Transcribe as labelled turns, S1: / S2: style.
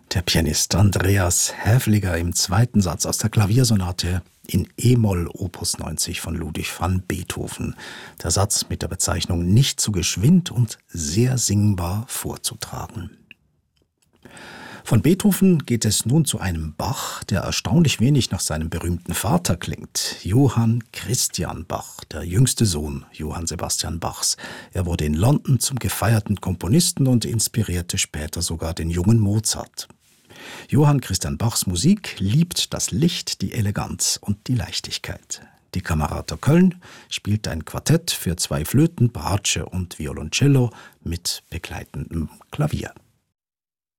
S1: Der Pianist Andreas Häfliger im zweiten Satz aus der Klaviersonate in E-Moll Opus 90 von Ludwig van Beethoven. Der Satz mit der Bezeichnung nicht zu geschwind und sehr singbar vorzutragen. Von Beethoven geht es nun zu einem Bach, der erstaunlich wenig nach seinem berühmten Vater klingt. Johann Christian Bach, der jüngste Sohn Johann Sebastian Bachs. Er wurde in London zum gefeierten Komponisten und inspirierte später sogar den jungen Mozart. Johann Christian Bachs Musik liebt das Licht, die Eleganz und die Leichtigkeit. Die Camerata Köln spielt ein Quartett für 2 Flöten, Bratsche und Violoncello mit begleitendem Klavier.